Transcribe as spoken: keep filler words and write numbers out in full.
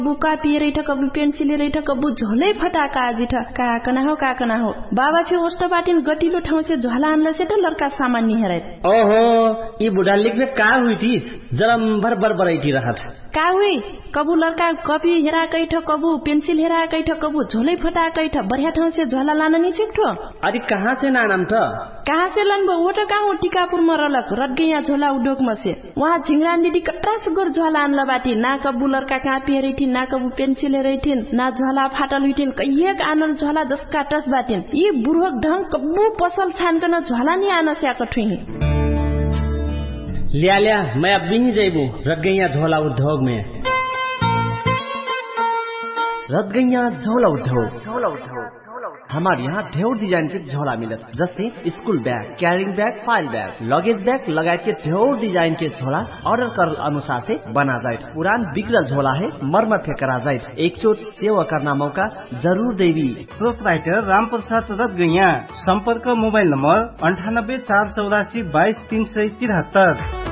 बुका पिए रही था कबू पेंसिल रही था कबू झोले फटाका आजी था का कना हो का कना हो बाबा फिर उष्ट बाटिन गटिलो ठाउँ से झोला आनला से तो लड़का सामान नहीं हरे ओहो ये बुढ़ा लिख में का हुई थी जरा भर भर बराइटी रहत का हुई कबू लड़का कॉपी हेरा कई था कबू पेंसिल हेरा कई था कबू झोले फटा कई था बढ़िया ठाउँ से झोला लाना नहीं छिक्ठो अरे कहाँ से नाम था कहाँ से लनबो वो तो कहाँ टीकापुर में रलक रट गई यहाँ झोला उद्योग में से वहाँ झिंगरान दीदी कट्रा से गोर झोला आनला बाटी ना कबू लड़का कापी रही थी ना कबू पेंसिल रही थी ना झोला फाटल हुई थी कहिए आनल झोला जसका टस बाटिन ये बुढ़क ढंग कबू पसल छान कर झोला नहीं आना से आकठुई लिया लिया मैं अब भी ही जाइबू रट गई झोला उद्योग में रट गई झोला उद्योग झोला उद्योग हमारे यहाँ ढेर डिजाइन के झोला मिलत जैसे school bag carrying bag file bag luggage bag लगायत के ढेर डिजाइन के झोला ऑर्डर कर अनुसार से बना जाए पुरान बिगड़ल झोला है मरम्मत के करा जाए एक चोट सेवा करना मौका जरूर देवी प्रोपराइटर राम प्रसाद रत गैया संपर्क मोबाइल नंबर अंठानब्बे चार चौरासी बाईस तीन सौ तिहत्तर।